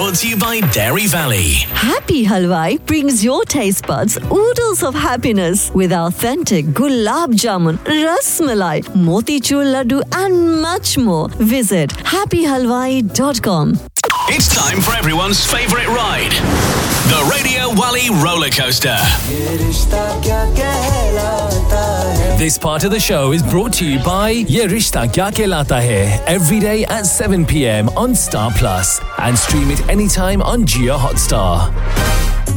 brought to you by Dairy Valley. Happy Halwai brings your taste buds oodles of happiness with authentic gulab jamun, ras malai, motichur laddu and much more. Visit happyhalwai.com. It's time for everyone's favourite ride. The Radio Wally roller coaster. This part of the show is brought to you by Ye Rishta Kya Kehlata Hai, every day at 7 p.m. on Star Plus, and stream it anytime on Jio Hotstar.